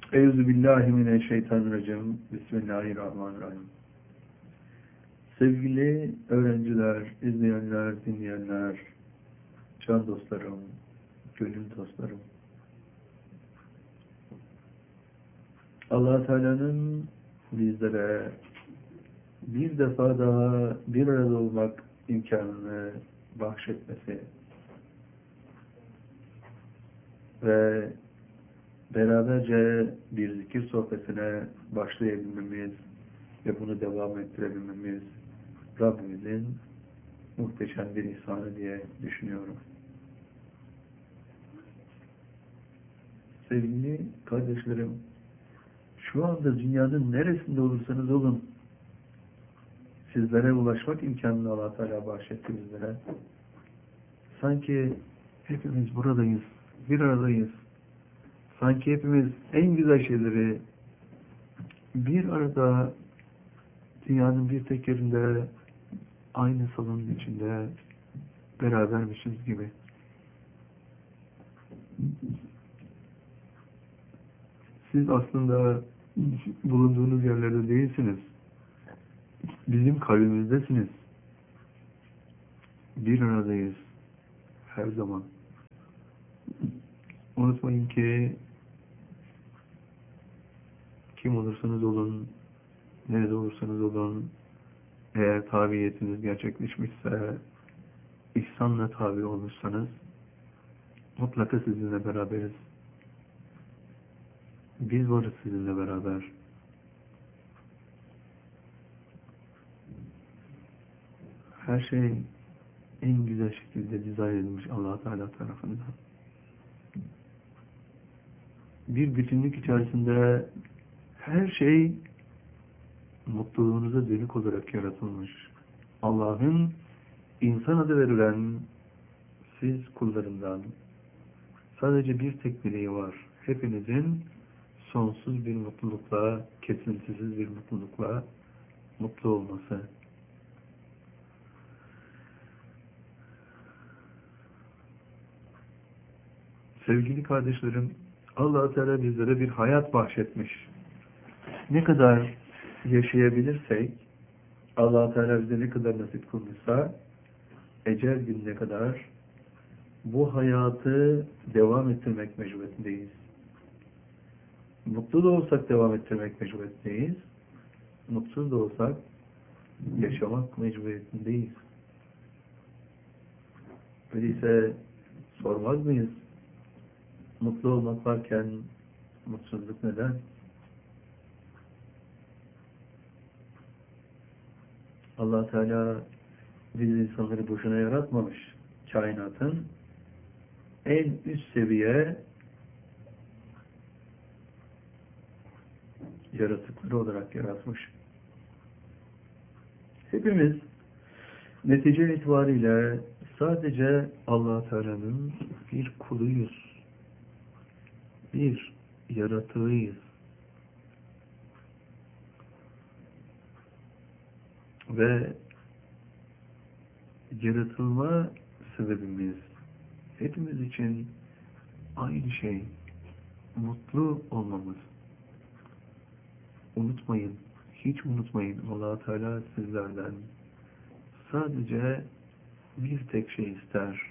Euzubillahimineşşeytanirracim. Bismillahirrahmanirrahim. Sevgili öğrenciler, izleyenler, dinleyenler, can dostlarım, gönül dostlarım. Allah Teala'nın bizlere bir defa daha bir arada olmak imkanını bahşetmesi ve beraberce bir zikir sohbetine başlayabilmemiz ve bunu devam ettirebilmemiz Rabbimizin muhteşem bir ihsanı diye düşünüyorum. Sevgili kardeşlerim, şu anda dünyanın neresinde olursanız olun, sizlere ulaşmak imkanını Allah Teala bahşetti bizlere. Sanki hepimiz buradayız, bir aradayız. Sanki hepimiz en güzel şeyleri bir arada dünyanın bir tek yerinde aynı salonun içinde berabermişiz gibi. Siz aslında bulunduğunuz yerlerde değilsiniz. Bizim kalbimizdesiniz. Bir aradayız. Her zaman. Unutmayın ki kim olursanız olun, nerede olursanız olun, eğer tabiyetiniz gerçekleşmişse, ihsanla tabi olmuşsanız, mutlaka sizinle beraberiz. Biz varız sizinle beraber. Her şey en güzel şekilde dizayn edilmiş Allah Teala tarafından. Bir bütünlük içerisinde her şey mutluluğunuza dönük olarak yaratılmış. Allah'ın insan adı verilen siz kullarından sadece bir tek dileği var. Hepinizin sonsuz bir mutlulukla, kesintisiz bir mutlulukla mutlu olması. Sevgili kardeşlerim, Allah Teala bizlere bir hayat bahşetmiş. Ne kadar yaşayabilirsek, Allah Teala bize ne kadar nasip kılmışsa, ecel gününe kadar bu hayatı devam ettirmek mecburiyetindeyiz. Mutlu da olsak devam ettirmek mecburiyetindeyiz. Mutsuz da olsak yaşamak mecburiyetindeyiz. Öyleyse sormaz mıyız? Mutlu olmak varken mutsuzluk neden? Allah Teala biz insanları boşuna yaratmamış. Kainatın en üst seviye yaratıkları olarak yaratmış. Hepimiz netice itibariyle sadece Allah Teala'nın bir kuluyuz. Bir yaratığıyız. Ve yaratılma sebebimiz hepimiz için aynı şey. Mutlu olmamız. Unutmayın, hiç unutmayın, Allah Teala sizlerden sadece bir tek şey ister.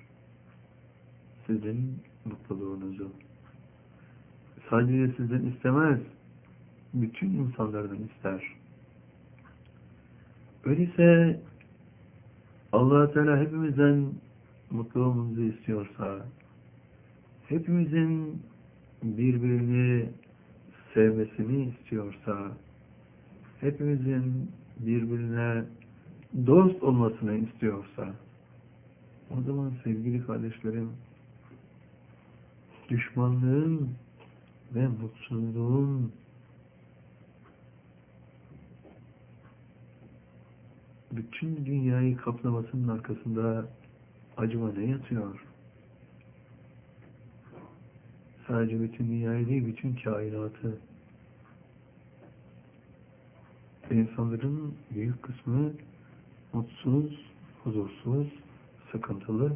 Sizin mutluluğunuzu. Sadece sizden istemez. Bütün insanlardan ister. Öyleyse Allah Teala hepimizden mutlu olmamızı istiyorsa, hepimizin birbirini sevmesini istiyorsa, hepimizin birbirine dost olmasını istiyorsa, o zaman sevgili kardeşlerim, düşmanlığın ve mutsuzluğun bütün dünyayı kaplamasının arkasında acaba ne yatıyor? Sadece bütün dünyayı değil, bütün kainatı. İnsanların büyük kısmı mutsuz, huzursuz, sıkıntılı.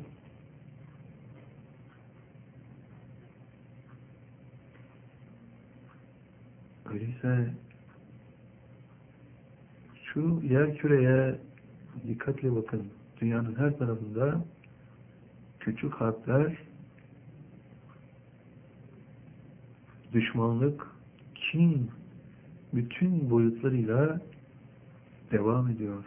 Öyleyse şu yer küreye dikkatle bakın. Dünyanın her tarafında küçük harpler, düşmanlık, kin bütün boyutlarıyla devam ediyor.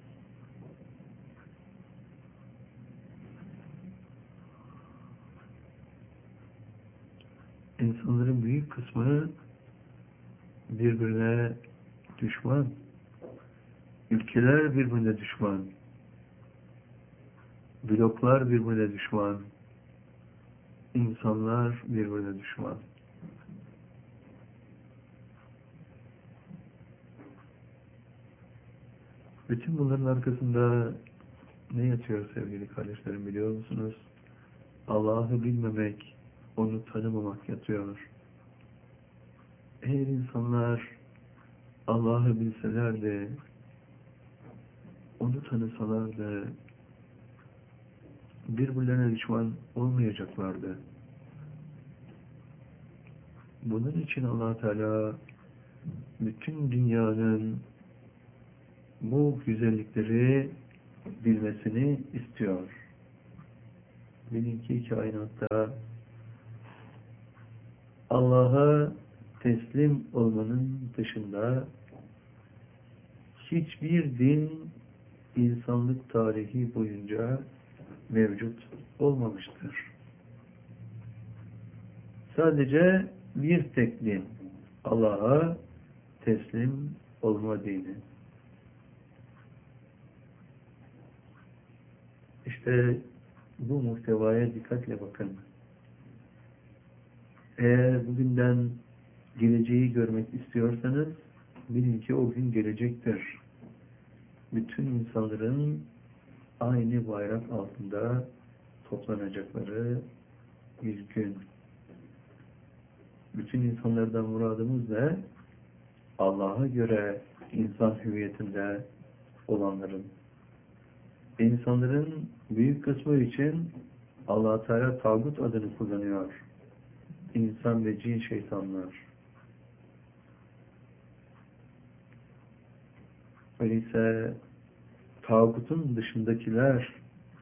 İnsanların büyük kısmı birbirine düşman. Ülkeler birbirine düşman. Bloklar birbirine düşman. İnsanlar birbirine düşman. Bütün bunların arkasında ne yatıyor sevgili kardeşlerim biliyor musunuz? Allah'ı bilmemek, onu tanımamak yatıyor. Eğer insanlar Allah'ı bilselerdi, onu tanısalardı, birbirlerine düşman olmayacaklardı. Bunun için Allah Teala bütün dünyanın bu güzellikleri bilmesini istiyor. Bilin ki kainatta Allah'a teslim olmanın dışında hiçbir din insanlık tarihi boyunca mevcut olmamıştır. Sadece bir tek din, Allah'a teslim olma dini. İşte bu muhtevaya dikkatle bakın. Eğer bugünden geleceği görmek istiyorsanız bilin ki o gün gelecektir. Bütün insanların aynı bayrak altında toplanacakları bir gün. Bütün insanlardan muradımız ne? Allah'a göre insan hüviyetinde olanların. İnsanların büyük kısmı için Allah Teala tağut adını kullanıyor. İnsan ve cin şeytanlar. Öyleyse tağutun dışındakiler,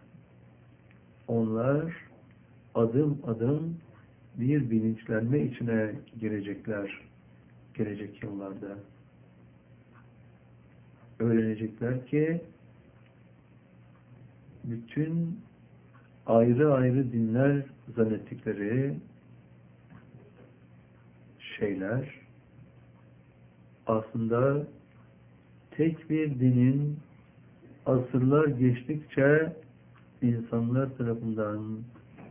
onlar adım adım bir bilinçlenme içine girecekler gelecek yıllarda. Öğrenecekler ki bütün ayrı ayrı dinler zannettikleri şeyler aslında tek bir dinin asırlar geçtikçe insanlar tarafından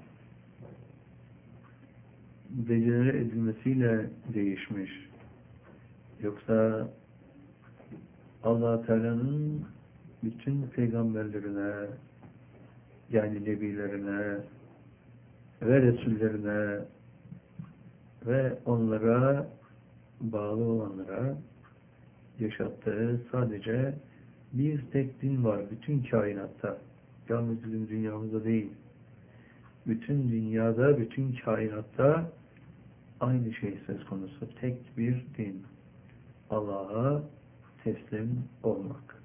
dejenere edilmesiyle değişmiş. Yoksa Allah Teala'nın bütün peygamberlerine, yani nebilerine ve resullerine ve onlara bağlı olanlara yaşattığı sadece bir tek din var bütün kainatta. Yalnız bizim dünyamızda değil. Bütün dünyada, bütün kainatta aynı şey söz konusu. Tek bir din. Allah'a teslim olmak.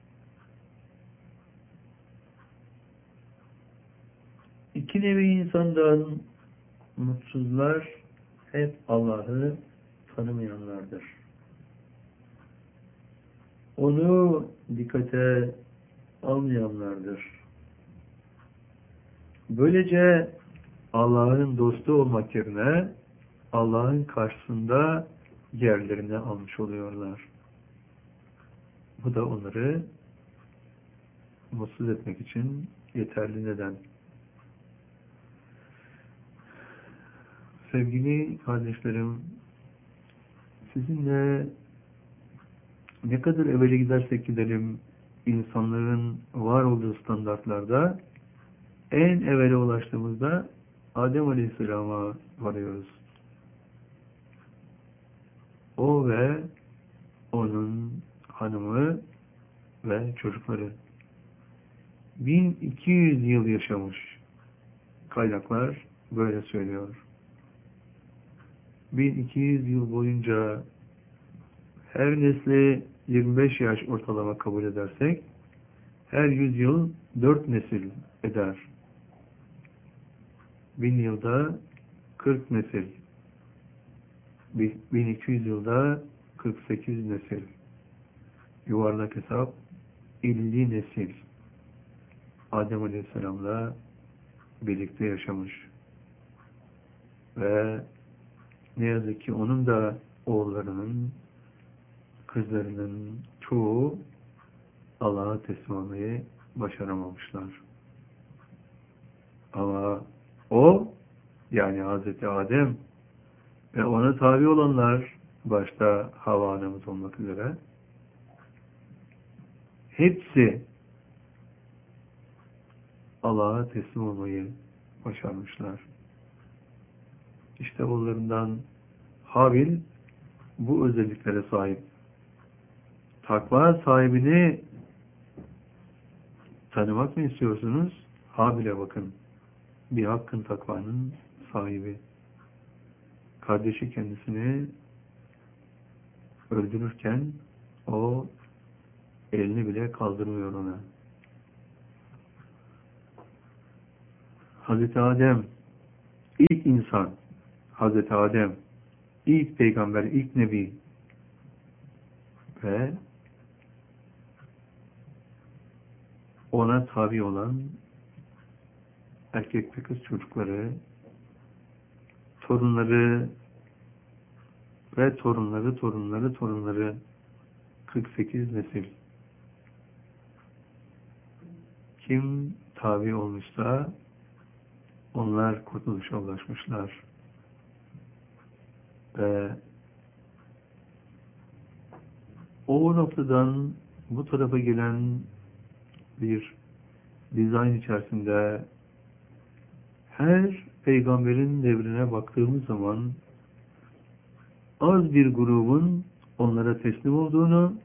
İki nevi insandan mutsuzlar hep Allah'ı tanımayanlardır. Onu dikkate almayanlardır. Böylece Allah'ın dostu olmak yerine Allah'ın karşısında yerlerini almış oluyorlar. Bu da onları mutsuz etmek için yeterli neden. Sevgili kardeşlerim, sizinle ne kadar evvele gidersek gidelim, insanların var olduğu standartlarda en evvele ulaştığımızda Adem Aleyhisselam'a varıyoruz. O ve onun hanımı ve çocukları 1200 yıl yaşamış. Kaynaklar böyle söylüyor. 1200 yıl boyunca her nesli 25 yaş ortalama kabul edersek, her 100 yıl 4 nesil eder. 1000 yılda 40 nesil. 1200 yılda 48 nesil. Yuvarlak hesap 50 nesil. Adem Aleyhisselam'la birlikte yaşamış. Ve ne yazık ki onun da oğullarının, kızlarının çoğu Allah'a teslim olmayı başaramamışlar. Ama o, yani Hazreti Adem ve ona tabi olanlar, başta Havva anamız olmak üzere, hepsi Allah'a teslim olmayı başarmışlar. İşte onlarından Habil bu özelliklere sahip. Takva sahibini tanımak mı istiyorsunuz? Habil'e bakın. Bir hakkın takvanın sahibi. Kardeşi kendisini öldürürken o elini bile kaldırmıyor ona. Hazreti Adem ilk insan. Hazreti Adem ilk peygamber, ilk nebi ve ona tabi olan erkek ve kız çocukları, torunları ve torunları 48 nesil. Kim tabi olmuşsa onlar kurtuluşa ulaşmışlar. Ve o noktadan bu tarafa gelen bir dizayn içerisinde her peygamberin devrine baktığımız zaman az bir grubun onlara teslim olduğunu,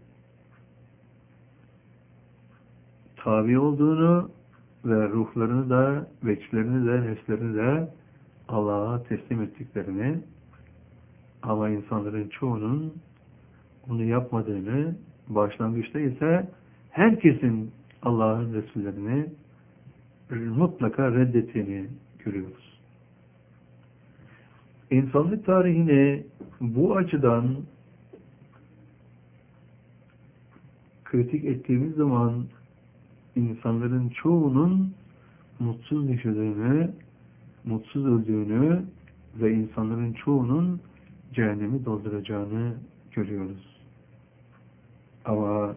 tabi olduğunu ve ruhlarını da, veçlerini de, nefslerini de Allah'a teslim ettiklerini, ama insanların çoğunun bunu yapmadığını, başlangıçta ise herkesin Allah'ın Resullerini mutlaka reddettiğini görüyoruz. İnsanlık tarihini bu açıdan kritik ettiğimiz zaman insanların çoğunun mutsuz yaşadığını, mutsuz öldüğünü ve insanların çoğunun cehennemi dolduracağını görüyoruz. Ama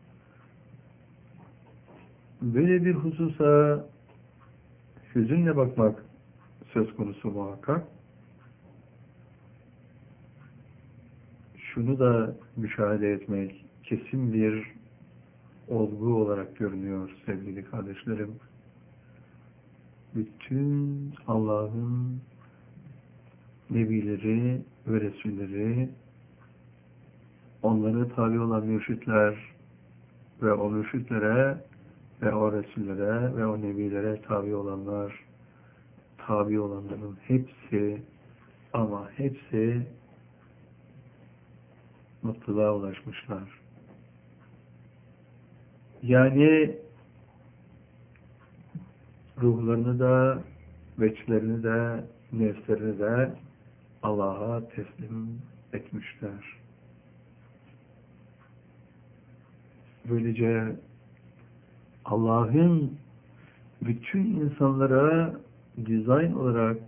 böyle bir hususa hüzünle bakmak söz konusu muhakkak. Şunu da müşahede etmek kesin bir olgu olarak görünüyor sevgili kardeşlerim. Bütün Allah'ın nebileri ve resulleri, onlara tabi olan mürşitler ve o mürşitlere ve o resullere ve o nebilere tabi olanların hepsi, ama hepsi mutluluğa ulaşmışlar. Yani ruhlarını da, veçlerini de, nefslerini de Allah'a teslim etmişler. Böylece Allah'ın bütün insanlara dizayn olarak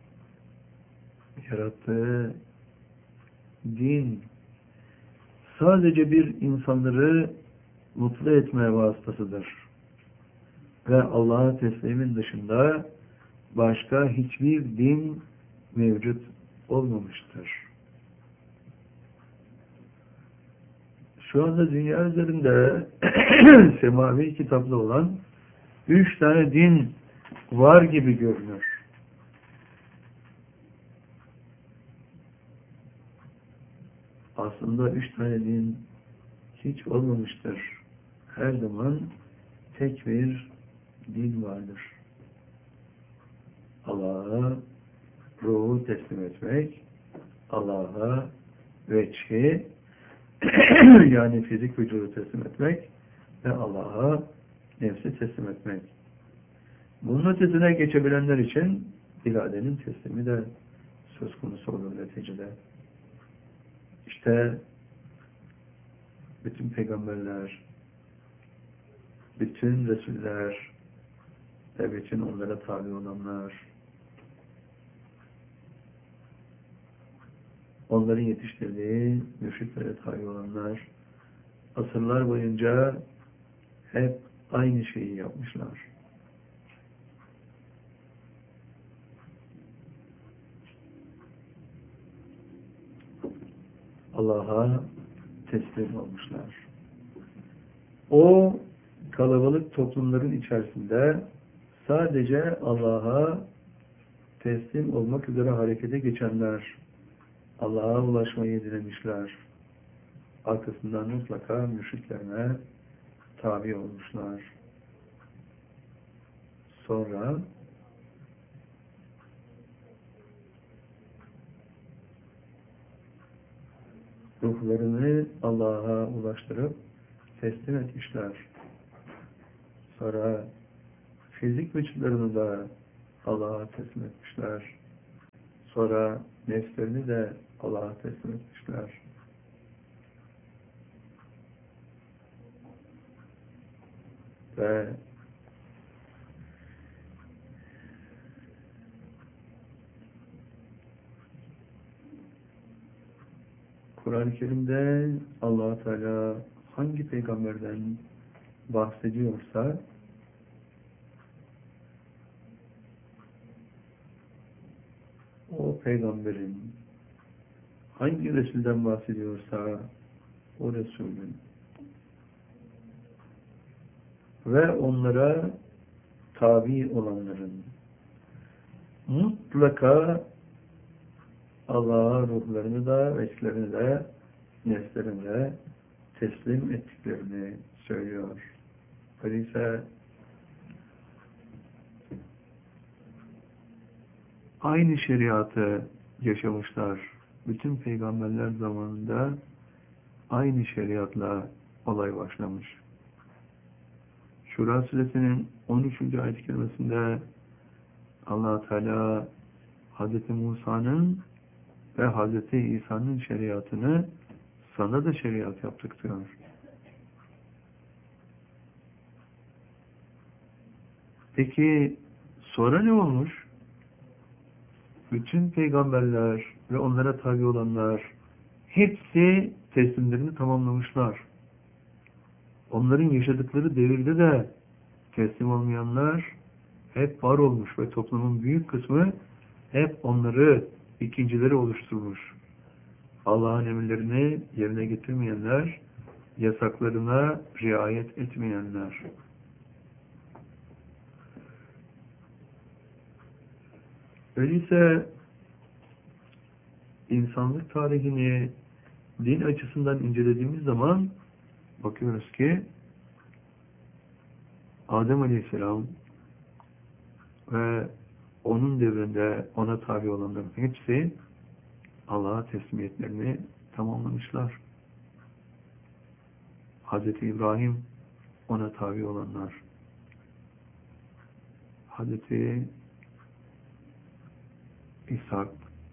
yarattığı din sadece bir insanları mutlu etme vasıtasıdır. Ve Allah'a teslimin dışında başka hiçbir din mevcut olmamıştır. Şu anda dünya üzerinde semavi kitaplı olan 3 tane din var gibi görünür. Aslında 3 tane din hiç olmamıştır. Her zaman tek bir din vardır. Allah'a ruhu teslim etmek, Allah'a veçhi Yani fizik vücudu teslim etmek ve Allah'a nefsi teslim etmek. Bunun ötesine geçebilenler için iradenin teslimi de söz konusu olur neticede. İşte bütün peygamberler, bütün Resuller ve bütün onlara tabi olanlar, onların yetiştirdiği mürşitlere tabi olanlar, asırlar boyunca hep aynı şeyi yapmışlar. Allah'a teslim olmuşlar. O kalabalık toplumların içerisinde sadece Allah'a teslim olmak üzere harekete geçenler, Allah'a ulaşmayı dilemişler. Arkasından mutlaka mürşitlerine tabi olmuşlar. Sonra ruhlarını Allah'a ulaştırıp teslim etmişler. Sonra fizik vücutlarını da Allah'a teslim etmişler. Sonra nefslerini de Allah'a teslim etmişler. Ve Kur'an-ı Kerim'de Allah Teala hangi peygamberden bahsediyorsa o peygamberin, hangi Resul'den bahsediyorsa o Resul'ün ve onlara tabi olanların mutlaka Allah'a ruhlarını da, veslerini de, nefslerini de teslim ettiklerini söylüyor. Öyleyse aynı şeriatı yaşamışlar. Bütün peygamberler zamanında aynı şeriatla olay başlamış. Şura suresinin 13. ayet-i kerimesinde Allah Teala Hz. Musa'nın ve Hz. İsa'nın şeriatını sana da şeriat yaptık diyor. Peki sonra ne olmuş? Bütün peygamberler ve onlara tabi olanlar hepsi teslimlerini tamamlamışlar. Onların yaşadıkları devirde de teslim olmayanlar hep var olmuş ve toplumun büyük kısmı hep onları, ikincileri oluşturmuş. Allah'ın emirlerini yerine getirmeyenler, yasaklarına riayet etmeyenler. Öyleyse insanlık tarihini din açısından incelediğimiz zaman bakıyoruz ki Adem Aleyhisselam ve onun devrinde ona tabi olanların hepsi Allah'a teslimiyetlerini tamamlamışlar. Hazreti İbrahim ona tabi olanlar, Hazreti İshak,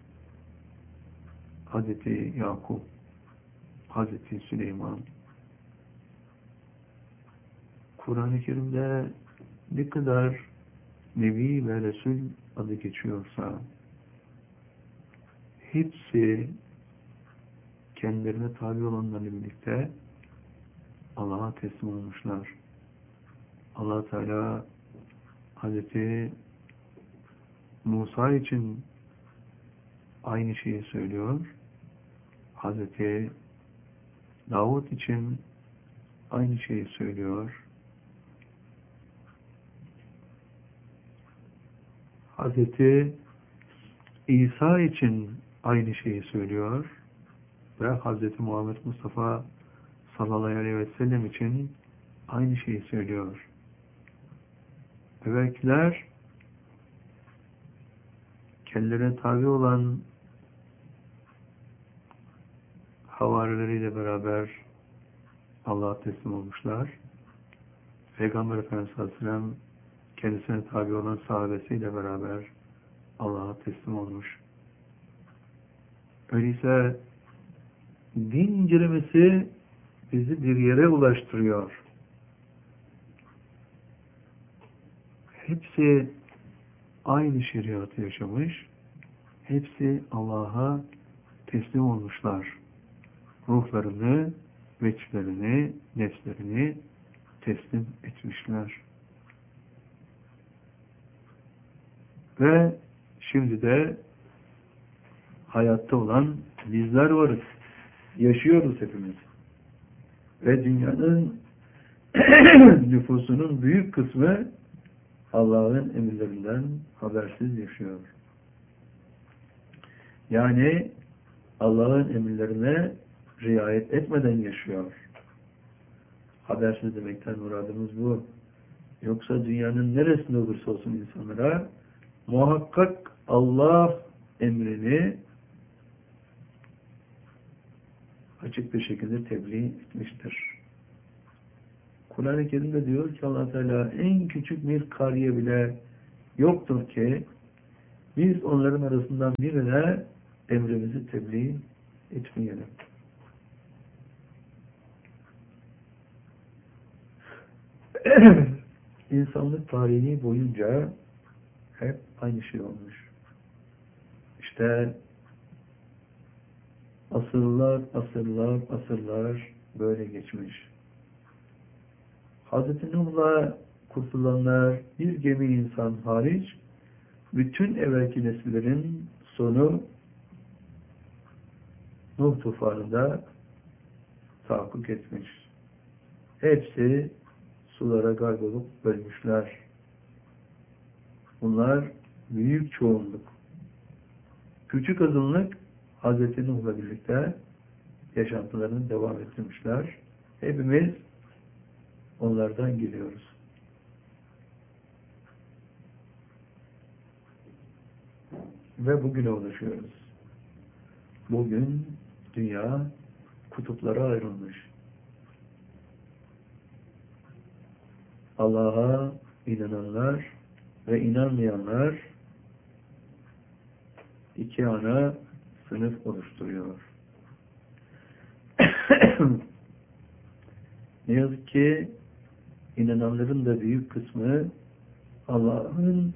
Hazreti Yakup, Hazreti Süleyman. Kur'an-ı Kerim'de ne kadar Nebi ve Resul adı geçiyorsa hepsi kendilerine tabi olanlarla birlikte Allah'a teslim olmuşlar. Allah Teala Hazreti Musa için aynı şeyi söylüyor. Hazreti Davud için aynı şeyi söylüyor. Hazreti İsa için aynı şeyi söylüyor ve Hazreti Muhammed Mustafa sallallahu aleyhi ve sellem için aynı şeyi söylüyor. Evvelkiler kendilerine tabi olan havarileriyle beraber Allah'a teslim olmuşlar. Peygamber Efendimiz Aleyhisselam kendisine tabi olan sahabesiyle beraber Allah'a teslim olmuş. Öyleyse din incelemesi bizi bir yere ulaştırıyor. Hepsi aynı şeriatı yaşamış, hepsi Allah'a teslim olmuşlar. Ruhlarını, veçlerini, nefslerini teslim etmişler. Ve şimdi de hayatta olan bizler varız. Yaşıyoruz hepimiz. Ve dünyanın nüfusunun büyük kısmı Allah'ın emirlerinden habersiz yaşıyor. Yani Allah'ın emirlerine riayet etmeden yaşıyor. Habersiz demekten muradımız bu. Yoksa dünyanın neresinde olursa olsun insanlara muhakkak Allah emrini açık bir şekilde tebliğ etmiştir. Kur'an-ı Kerim'de diyor ki Allah Teala en küçük bir kariye bile yoktur ki biz onların arasından birine emrimizi tebliğ etmeyelim. İnsanlık tarihi boyunca hep aynı şey olmuş. İşte asırlar böyle geçmiş. Hazreti Nuh'la kurtulanlar bir gemi insan hariç bütün evvelki nesillerin sonu Nuh tufanında tahakkuk etmiş. Hepsi sulara gark olup ölmüşler. Bunlar büyük çoğunluk. Küçük azınlık Hazreti Nuh'la birlikte yaşantılarını devam ettirmişler. Hepimiz onlardan geliyoruz. Ve bugüne ulaşıyoruz. Bugün dünya kutuplara ayrılmış. Allah'a inananlar ve inanmayanlar iki ana sınıf oluşturuyor. Ne yazık ki inananların da büyük kısmı Allah'ın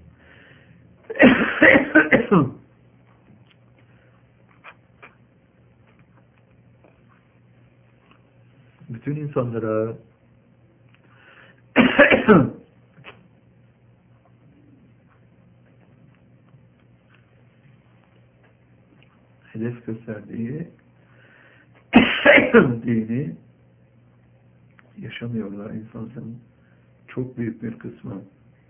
bütün insanlara hedef gösterdiği dini yaşamıyorlar insanların çok büyük bir kısmı.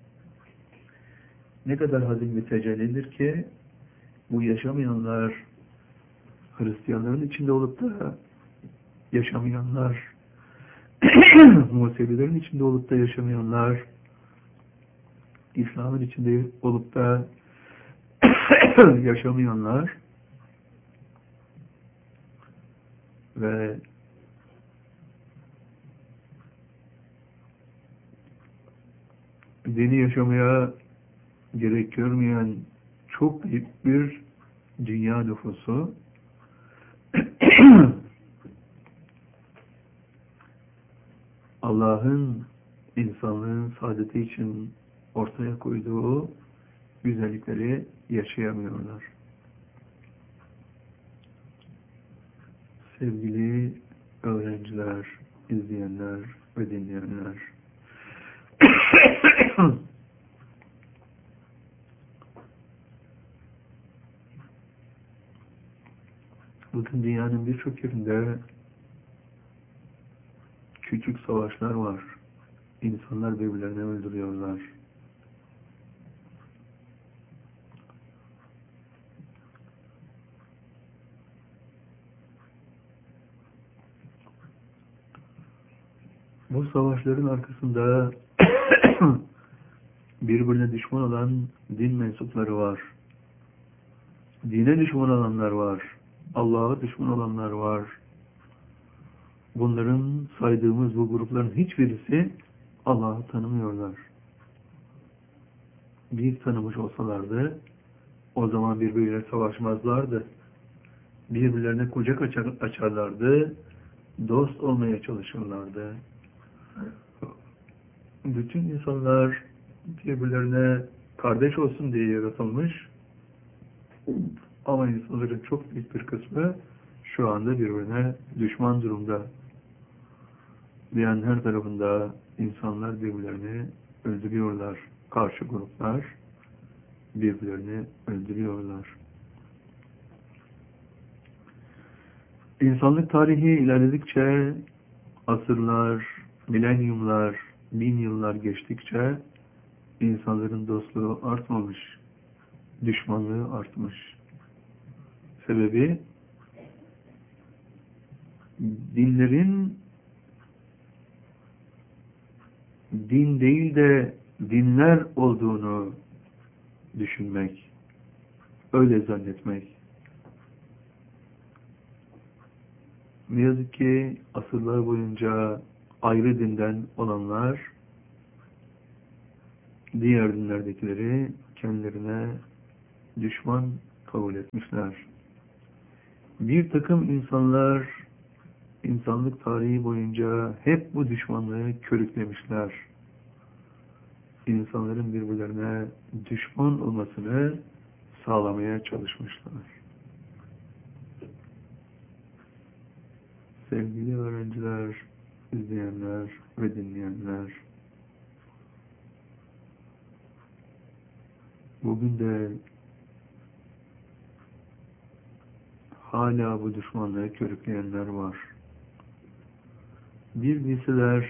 Ne kadar hazin bir tecellidir ki bu yaşamayanlar Hristiyanların içinde olup da yaşamayanlar Musevilerin içinde olup da yaşamayanlar İslam'ın içinde olup da yaşamayanlar ve dini yaşamaya gerek görmeyen çok büyük bir dünya nüfusu Allah'ın insanlığın saadeti için ortaya koyduğu güzellikleri yaşayamıyorlar. Sevgili öğrenciler, izleyenler ve dinleyenler, bugün dünyanın birçok yerinde küçük savaşlar var. İnsanlar birbirlerini öldürüyorlar. Bu savaşların arkasında birbirine düşman olan din mensupları var. Dine düşman olanlar var. Allah'a düşman olanlar var. bunların saydığımız bu grupların hiçbirisi Allah'ı tanımıyorlar. Bir tanımış olsalardı o zaman birbirleriyle savaşmazlardı. Birbirlerine kucak açarlardı. Dost olmaya çalışırlardı. Bütün insanlar birbirlerine kardeş olsun diye yaratılmış. Ama insanların çok büyük bir kısmı şu anda birbirine düşman durumda. Dünyanın her tarafında insanlar birbirlerini öldürüyorlar. Karşı gruplar birbirlerini öldürüyorlar. İnsanlık tarihi ilerledikçe asırlar, milenyumlar, 1000 yıllar geçtikçe insanların dostluğu artmamış, düşmanlığı artmış. Sebebi dinlerin din değil de dinler olduğunu düşünmek, öyle zannetmek. Ne yazık ki asırlar boyunca ayrı dinden olanlar diğer dinlerdekileri kendilerine düşman kabul etmişler. Bir takım insanlar insanlık tarihi boyunca hep bu düşmanlığı körüklemişler. İnsanların birbirlerine düşman olmasını sağlamaya çalışmışlar. Sevgili öğrenciler, izleyenler ve dinleyenler, bugün de hala bu düşmanlığı körükleyenler var. Bir bilseler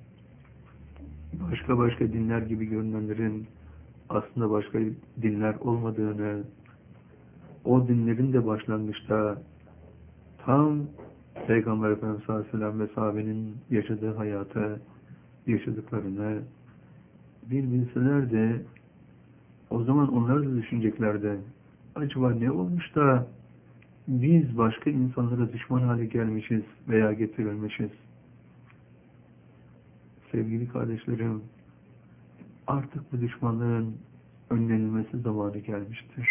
başka dinler gibi görünenlerin aslında başka dinler olmadığını, o dinlerin de başlangıçta tam Peygamber Efendimiz sallallahu aleyhi ve sellem ve sahabenin yaşadığı hayatı, yaşadıklarını bir bilseler de o zaman onlar da düşüneceklerdi. Acaba ne olmuş da biz başka insanlara düşman hale gelmişiz veya getirilmişiz? Sevgili kardeşlerim, artık bu düşmanlığın önlenilmesi zamanı gelmiştir.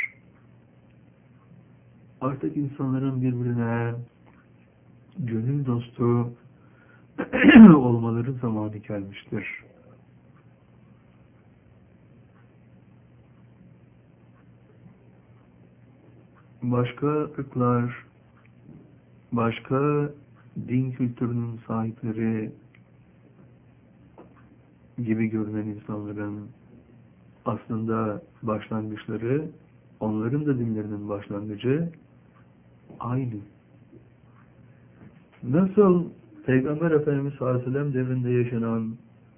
Artık insanların birbirine gönül dostu olmaları zamanı gelmiştir. Başka ırklar, başka din kültürünün sahipleri gibi görünen insanların aslında başlangıçları, onların da dinlerinin başlangıcı aynı. Nasıl Peygamber Efendimiz sallallahu aleyhi ve sellem devrinde yaşanan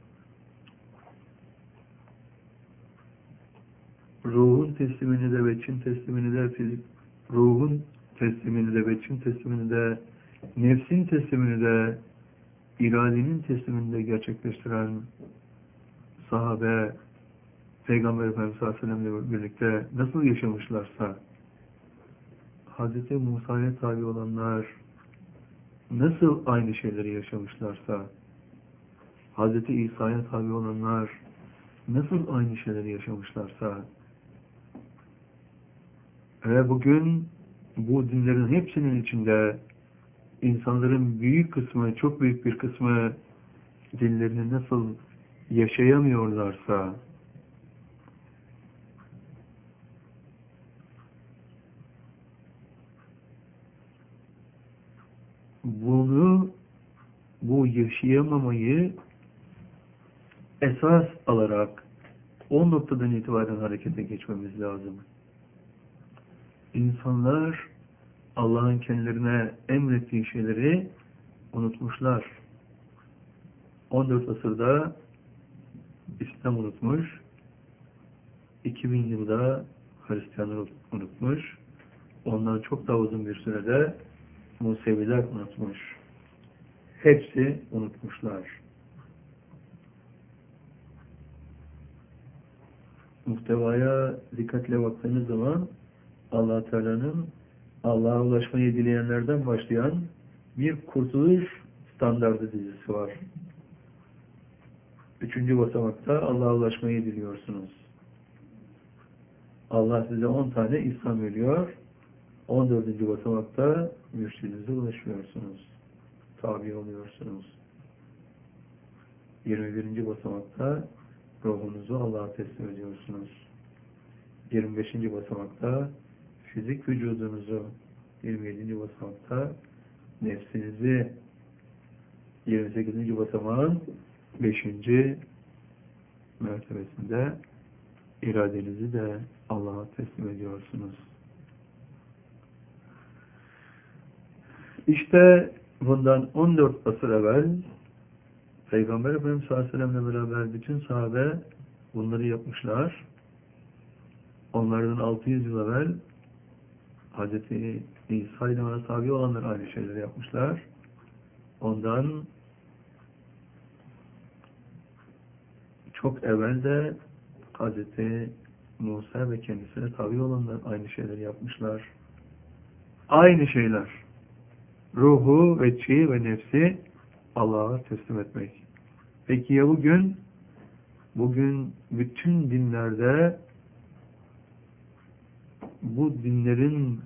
ruhun teslimini de ve Çin teslimini de ruhun teslimini de ve Çin teslimini de nefsin teslimini de iradenin teslimini de gerçekleştiren sahabe Peygamber Efendimiz sallallahu aleyhi ve sellem'le birlikte nasıl yaşamışlarsa Hz. Musa'ya tabi olanlar nasıl aynı şeyleri yaşamışlarsa Hz. İsa'ya tabi olanlar nasıl aynı şeyleri yaşamışlarsa ve bugün bu dinlerin hepsinin içinde insanların büyük kısmı, çok büyük bir kısmı dinlerini nasıl yaşayamıyorlarsa bu yaşayamamayı esas alarak o noktadan itibaren harekete geçmemiz lazım. İnsanlar Allah'ın kendilerine emrettiği şeyleri unutmuşlar. 14 asırda İslam unutmuş, 2000 yılda Hristiyanlar unutmuş, ondan çok daha uzun bir sürede Museviler unutmuş. Hepsi unutmuşlar. Muhtevaya dikkatle baktığınız zaman Allah Teala'nın Allah'a ulaşmayı dileyenlerden başlayan bir kurtuluş standardı dizisi var. 3. basamakta Allah'a ulaşmayı diliyorsunuz. Allah size 10 tane ihsan veriyor. 14. basamakta mürşidinize ulaşıyorsunuz. Tabi oluyorsunuz. 21. basamakta ruhunuzu Allah'a teslim ediyorsunuz. 25. basamakta fizik vücudunuzu, 27. basamakta nefsinizi, 28. basamağın 5. mertebesinde iradenizi de Allah'a teslim ediyorsunuz. İşte bundan 14 asır evvel Peygamber Efendimiz sallallahu aleyhi ve sellem'le beraber bütün sahabe bunları yapmışlar. Onlardan 600 yıl evvel Hz. İsa ile ona tabi olanlar aynı şeyleri yapmışlar. Ondan çok evvel de Hz. Musa ve kendisine tabi olanlar aynı şeyleri yapmışlar. Aynı şeyler. Ruhu ve çiğ ve nefsi Allah'a teslim etmek. Peki ya bugün? Bugün bütün dinlerde bu dinlerin